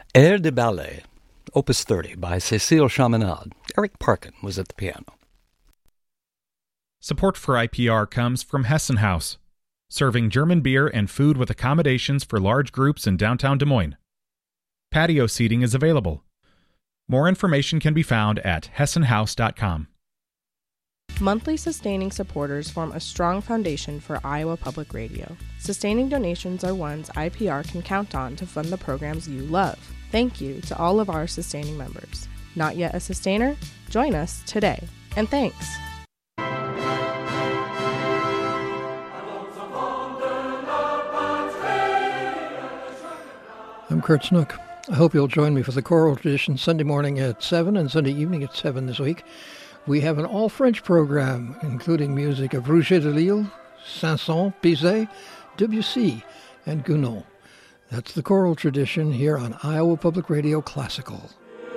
Air de Ballet, Opus 30 by Cécile Chaminade. Eric Parkin was at the piano. Support for IPR comes from Hessen House, serving German beer and food with accommodations for large groups in downtown Des Moines. Patio seating is available. More information can be found at hessenhouse.com. Monthly sustaining supporters form a strong foundation for Iowa Public Radio. Sustaining donations are ones IPR can count on to fund the programs you love. Thank you to all of our sustaining members. Not yet a sustainer? Join us today. And thanks. I'm Kurt Snook. I hope you'll join me for the choral tradition Sunday morning at 7 and Sunday evening at 7 this week. We have an all-French program, including music of Rouget de Lille, Saint-Saëns, Bizet, Debussy, and Gounod. That's the choral tradition here on Iowa Public Radio Classical.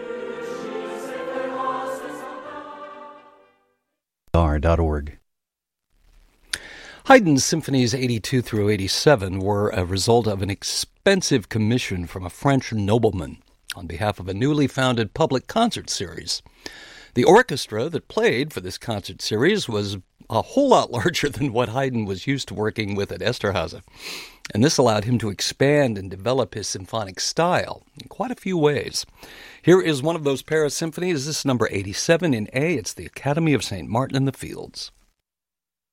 R.org. Haydn's Symphonies 82 through 87 were a result of an expensive commission from a French nobleman on behalf of a newly founded public concert series. The orchestra that played for this concert series was a whole lot larger than what Haydn was used to working with at Esterházy, and this allowed him to expand and develop his symphonic style in quite a few ways. Here is one of those Paris symphonies. This is number 87 in A. It's the Academy of St. Martin in the Fields.